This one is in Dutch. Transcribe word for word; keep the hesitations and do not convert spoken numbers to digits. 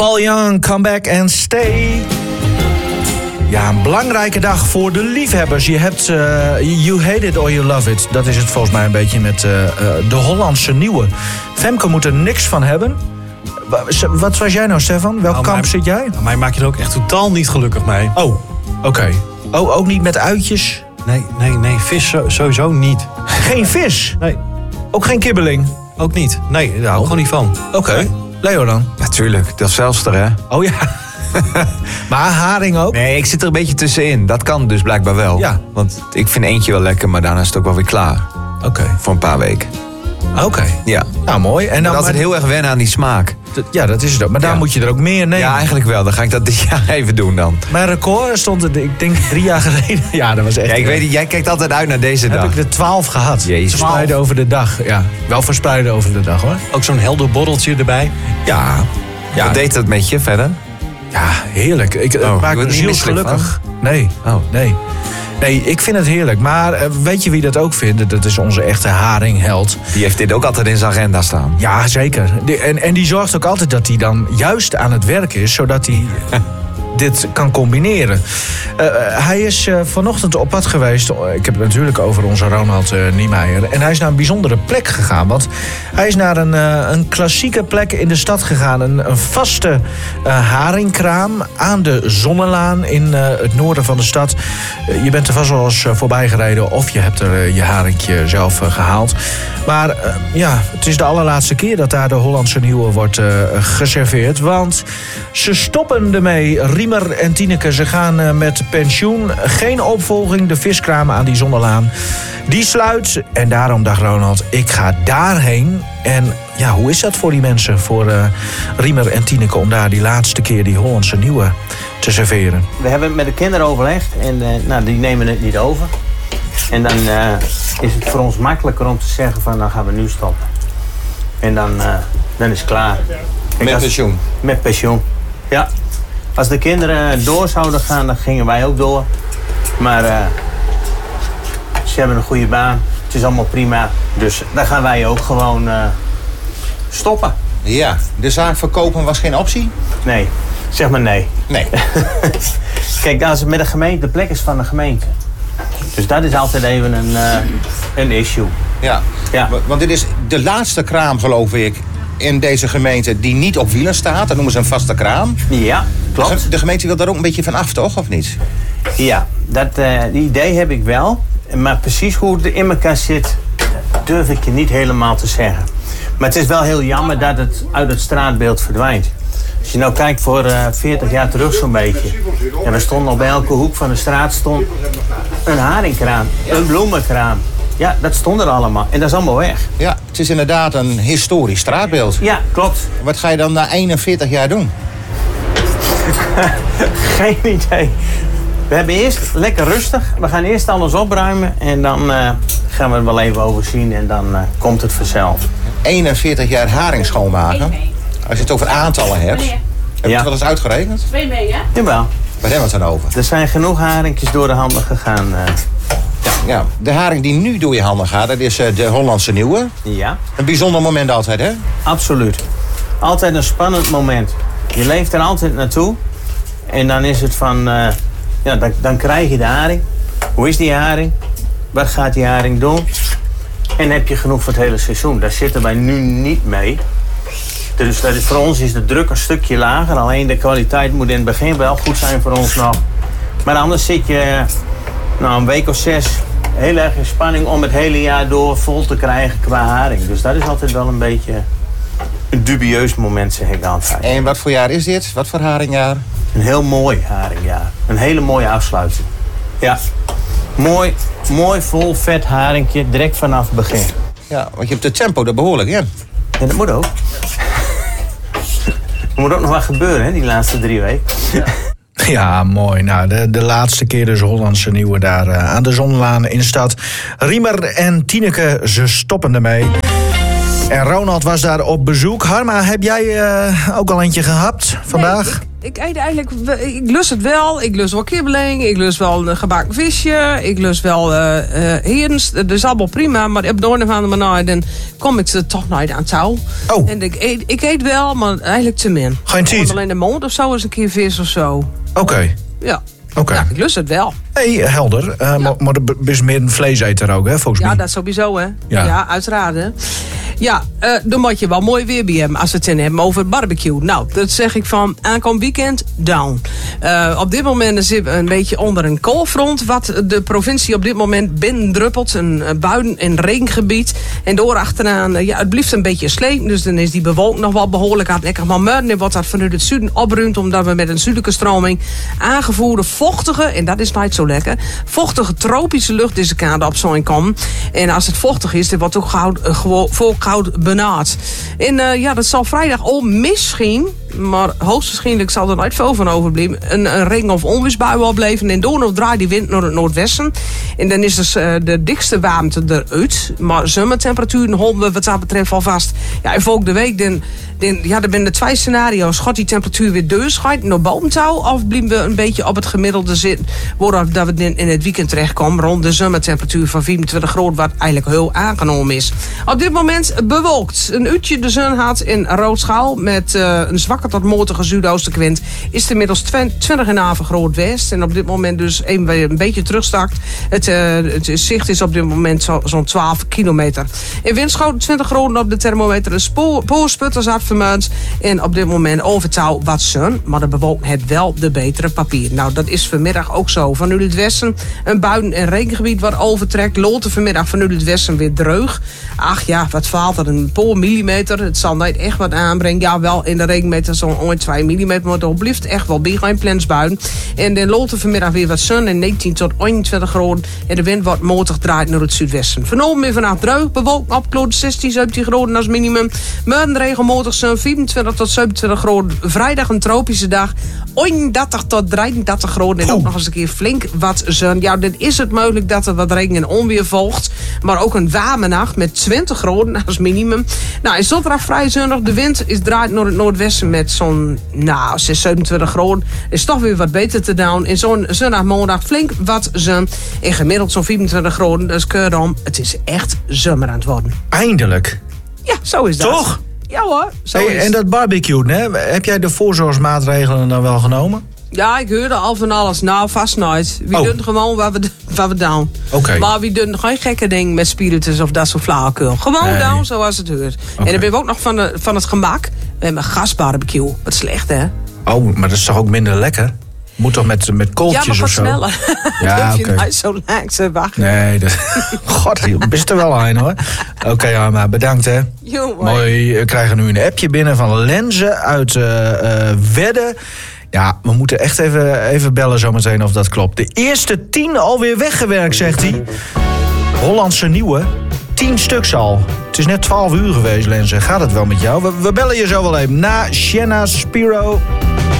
Paul Young, Come Back and Stay. Ja, een belangrijke dag voor de liefhebbers. Je hebt uh, You Hate It or You Love It. Dat is het volgens mij een beetje met uh, uh, de Hollandse nieuwe. Femke moet er niks van hebben. Wat was jij nou, Stefan? Welk nou, kamp mij, zit jij? Nou, mij maak je er ook echt totaal niet gelukkig mee. Oh, oké. Okay. Oh, ook niet met uitjes? Nee, nee, nee. Vis sowieso niet. Geen vis? Nee. Ook geen kibbeling? Ook niet. Nee, daar hou ik gewoon niet van. Oké. Okay. Nee. Leo dan? Natuurlijk, dat is zelfster, hè? Oh ja. Maar haring ook? Nee, ik zit er een beetje tussenin. Dat kan dus blijkbaar wel. Ja. Want ik vind eentje wel lekker, maar daarna is het ook wel weer klaar. Oké. Okay. Voor een paar weken. Oké. Okay. Ja. Nou, mooi. En dan maar altijd heel erg wennen aan die smaak. Ja, dat is het ook. Maar daar ja. moet je er ook meer nemen. Ja, eigenlijk wel. Dan ga ik dat dit jaar even doen dan. Mijn record stond er, ik denk, drie jaar geleden. Ja, dat was echt... Ja, ik weet het. Jij kijkt altijd uit naar deze heb dag. Heb ik de twaalf gehad. Jezus. Verspreiden over de dag. Ja, wel verspreiden over de dag, hoor. Ook zo'n helder borreltje erbij. Ja. ja. Wat deed dat met je verder? Ja, heerlijk. Ik oh, maak me zielsgelukkig. Nee, oh. nee. Nee, ik vind het heerlijk. Maar uh, weet je wie dat ook vindt? Dat is onze echte haringheld. Die heeft dit ook altijd in zijn agenda staan. Ja, zeker. Die, en, en die zorgt ook altijd dat hij dan juist aan het werk is, zodat hij dit kan combineren. Uh, hij is uh, vanochtend op pad geweest. Ik heb het natuurlijk over onze Ronald uh, Niemeyer. En hij is naar een bijzondere plek gegaan. Want hij is naar een, uh, een klassieke plek in de stad gegaan. Een, een vaste uh, haringkraam aan de Zonnelaan in uh, het noorden van de stad. Uh, je bent er vast wel eens uh, voorbij gereden of je hebt er uh, je haringje zelf uh, gehaald. Maar uh, ja, het is de allerlaatste keer dat daar de Hollandse nieuwe wordt uh, geserveerd. Want ze stoppen ermee. Riemer en Tineke, ze gaan uh, met pensioen. Geen opvolging, de viskraam aan die Zonnelaan. Die sluit. En daarom dacht Ronald, ik ga daarheen. En ja, hoe is dat voor die mensen? Voor uh, Riemer en Tineke om daar die laatste keer die Hollandse nieuwe te serveren. We hebben het met de kinderen overlegd. En uh, nou, die nemen het niet over. En dan uh, is het voor ons makkelijker om te zeggen van, dan gaan we nu stoppen. En dan, uh, dan is het klaar. Kijk, met als, pensioen? Met pensioen, ja. Als de kinderen door zouden gaan, dan gingen wij ook door. Maar uh, ze hebben een goede baan. Het is allemaal prima. Dus dan gaan wij ook gewoon uh, stoppen. Ja, de zaak verkopen was geen optie? Nee, zeg maar nee. Nee. Kijk, als het met de gemeente, de plek is van de gemeente. Dus dat is altijd even een, uh, een issue. Ja. ja, want dit is de laatste kraam, geloof ik, in deze gemeente die niet op wielen staat. Dat noemen ze een vaste kraam. Ja, klopt. De gemeente wil daar ook een beetje van af, toch? Of niet? Ja, dat uh, die idee heb ik wel. Maar precies hoe het in elkaar zit, durf ik je niet helemaal te zeggen. Maar het is wel heel jammer dat het uit het straatbeeld verdwijnt. Als je nou kijkt voor uh, veertig jaar terug zo'n beetje. En er stond op elke hoek van de straat stond een haringkraam, een bloemenkraam. Ja, dat stond er allemaal. En dat is allemaal weg. Ja, het is inderdaad een historisch straatbeeld. Ja, klopt. Wat ga je dan na eenenveertig jaar doen? Geen idee. We hebben eerst lekker rustig. We gaan eerst alles opruimen. En dan uh, gaan we het wel even overzien. En dan uh, komt het vanzelf. eenenveertig jaar haring schoonmaken. Als je het over aantallen hebt. Heb je ja. het wel eens uitgerekend? Twee mee, hè? Jawel. Waar hebben we het dan over? Er zijn genoeg haringjes door de handen gegaan. Uh, ja. ja, de haring die nu door je handen gaat, dat is uh, de Hollandse nieuwe. Ja. Een bijzonder moment altijd, hè? Absoluut. Altijd een spannend moment. Je leeft er altijd naartoe. En dan is het van... Uh, ja, dan, dan krijg je de haring. Hoe is die haring? Wat gaat die haring doen? En heb je genoeg voor het hele seizoen? Daar zitten wij nu niet mee. Dus dat is, voor ons is de druk een stukje lager. Alleen de kwaliteit moet in het begin wel goed zijn voor ons nog. Maar anders zit je nou, een week of zes heel erg in spanning om het hele jaar door vol te krijgen qua haring. Dus dat is altijd wel een beetje een dubieus moment, zeg ik altijd. En wat voor jaar is dit? Wat voor haringjaar? Een heel mooi haringjaar. Een hele mooie afsluiting. Ja. Mooi, mooi vol vet haringje direct vanaf het begin. Ja, want je hebt het tempo er behoorlijk in. En dat moet ook. Er moet ook nog wat gebeuren, hè, die laatste drie weken. Ja. Ja, mooi. Nou, de, de laatste keer dus Hollandse nieuwe daar uh, aan de Zonnelaan in de stad. Riemer en Tineke, ze stoppen ermee. En Ronald was daar op bezoek. Harma, heb jij uh, ook al eentje gehapt vandaag? Ik eet eigenlijk, ik lust het wel. Ik lust wel kibbeling. Ik lust wel een gebakken visje. Ik lust wel uh, uh, herens. Dat is allemaal prima. Maar op de ene of andere manier dan kom ik ze toch nooit aan touw. Oh. En ik eet, ik eet wel, maar eigenlijk te min. Geen tijd? Alleen de mond of zo is een keer vis of zo. Oké. Okay. Ja. Okay. Ja, ik lust het wel. Hey, helder. Uh, ja. Maar, maar er is meer een vleeseter ook, hè, volgens ja, mij. Ja, dat sowieso, hè. Ja, ja uiteraard, hè. Ja, uh, dan moet je wel mooi weer bij hem als we het in hebben over barbecue. Nou, dat zeg ik van aankomend weekend down. Uh, op dit moment zitten we een beetje onder een koolfront. Wat de provincie op dit moment binnendruppelt. Een buien- en regengebied. En door achteraan, uh, ja, het blijft een beetje sleet. Dus dan is die bewolking nog wel behoorlijk hardnekkig. Maar morgen wordt dat vanuit het zuiden opruimd. Omdat we met een zuidelijke stroming aangevoerde vochtige, en dat is nooit zo lekker, vochtige tropische lucht deze kant op zo'n komen. En als het vochtig is, dan wordt ook gauw, uh, gewoon volkoud benauwd. En uh, ja, dat zal vrijdag al misschien, maar hoogstwaarschijnlijk zal er nooit veel van overblijven, een, een regen- of onweersbui opblijven. En door draait die wind naar het noordwesten. En dan is dus uh, de dikste warmte eruit. Maar zomertemperaturen houden we wat dat betreft al vast. Ja, en volgende week, dan, dan, ja, er zijn er twee scenario's. Gaat die temperatuur weer deurschuit naar boven touw, of blijven we een beetje op het gemiddelde zitten, waardoor we in het weekend terechtkomen rond de zomertemperatuur van vierentwintig graden, wat eigenlijk heel aangenomen is. Op dit moment bewolkt. Een uurtje de zon had in Roodschaal met uh, een zwakke tot matige zuidoostenwind is het inmiddels twintig en half graden west. En op dit moment dus een, een beetje terugstakt. Het, uh, het zicht is op dit moment zo, zo'n twaalf kilometer. In windschoten twintig graden op de thermometer. Een spoor, poorsputters had vermunt. En op dit moment overtouw wat zon. Maar de bewolking het wel de betere papier. Nou, dat is vanmiddag ook zo. Vanuit het westen een buien- en regengebied wat overtrekt. Loten vanmiddag vanuit het westen weer dreug. Ach ja, wat valt er? Een paar millimeter. Het zal niet echt wat aanbrengen. Ja, wel in de regenmeter zo'n ooit twee millimeter. Maar het blijft echt wel bij geen plensbuien. En de Loten vanmiddag weer wat zon. En negentien tot eenentwintig graden. En de wind wordt matig draait naar het zuidwesten. Vanavond weer vanaf dreug. Bewolkt opkloot zestien, zeventien graden als minimum. Morgen regenmatig zo'n vierentwintig tot zevenentwintig graden. Vrijdag een tropische dag. eenendertig tot drieëndertig graden. En ook nog eens een keer flink wat zon. Ja, dan is het mogelijk dat er wat regen en onweer volgt. Maar ook een warme nacht met twintig graden als minimum. Nou, in zondag vrij zonnig. De wind is draait naar het noordwesten met zo'n nou, zes, zevenentwintig graden. Is toch weer wat beter te doen. In zo'n zondag, maandag flink wat zon. En gemiddeld zo'n vierentwintig graden. Dus kortom, het is echt zomer aan het worden. Eindelijk. Ja, zo is dat. Toch? Ja hoor, zo Hey, is en dat barbecue, hè? Heb jij de voorzorgsmaatregelen dan wel genomen? Ja, ik hoorde al van alles. Nou, vast nooit. We Oh. doen gewoon wat we, wat we doen. Oké. Maar we doen geen gekke dingen met spiritus of dat soort flauwekul. Gewoon Nee. doen zoals het hoort. En dan ben we ook nog van, de, van het gemak. We hebben gasbarbecue. Wat slecht, hè? Oh, maar dat is toch ook minder lekker? Moet toch met, met Ja, kooltjes maar of wat zo? sneller. Ja, Dan hoef je oké. niet zo lang te wachten. Nee, dat... God, je bent er wel aan, hoor. Oké, okay, Arma, bedankt, hè. Jongen. Mooi, we krijgen nu een appje binnen van Lenze uit uh, uh, Wedde. Ja, we moeten echt even, even bellen zometeen of dat klopt. De eerste tien alweer weggewerkt, zegt hij. Hollandse nieuwe. Tien stuks al. Het is net twaalf uur geweest, Lenze. Gaat het wel met jou? We, we bellen je zo wel even na Shanna Spiro.